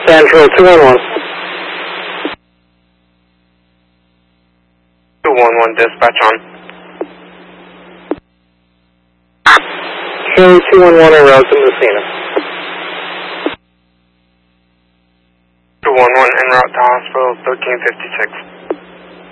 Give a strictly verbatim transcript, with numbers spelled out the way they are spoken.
Central two one one. two one one, dispatch on. Charlie two one one en route to Messina. two one one en route to hospital thirteen fifty-six.